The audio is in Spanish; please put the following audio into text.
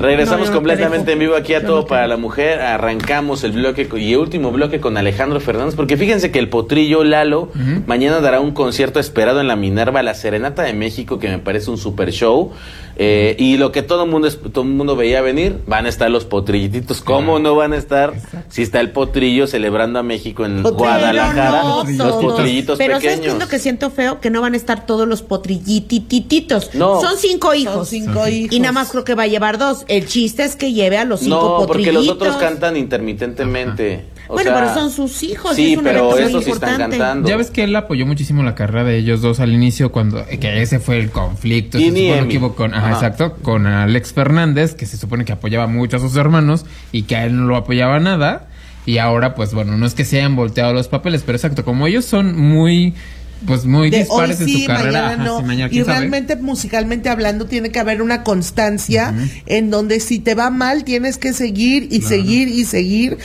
Regresamos completamente en vivo aquí a Todo para la Mujer. Arrancamos el bloque y último bloque con Alejandro Fernández, porque fíjense que el Potrillo Lalo mañana dará un concierto esperado en la Minerva, la Serenata de México, que me parece un super show. Y lo que todo el mundo veía venir, van a estar los potrillititos. ¿Cómo no van a estar? Si está el Potrillo celebrando a México en Guadalajara, los potrillitos pero pequeños. ¿sabes qué es lo que siento feo? Que no van a estar todos los potrillitititos. No. Son 5 hijos. Y nada más creo que va a llevar 2. El chiste es que lleve a los 5 potrillitos. No, porque los otros cantan intermitentemente. Bueno, pero son sus hijos. Sí, es pero esos sí están cantando. Ya ves que él apoyó muchísimo la carrera de ellos dos al inicio, cuando que ese fue el conflicto. Y se supone que hubo con Alex Fernández, que se supone que apoyaba mucho a sus hermanos y que a él no lo apoyaba nada. Y ahora, pues bueno, no es que se hayan volteado los papeles, pero exacto, como ellos son muy dispares en su carrera. No. Y realmente musicalmente hablando tiene que haber una constancia en donde si te va mal tienes que seguir y seguir y seguir,